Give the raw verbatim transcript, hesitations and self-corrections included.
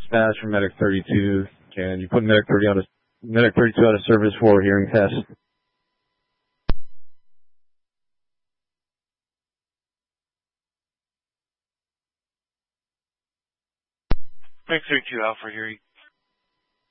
dispatch from Medic thirty-two. Can you put Medic thirty out of Medic thirty-two out of service for hearing test? Medic thirty-two out for hearing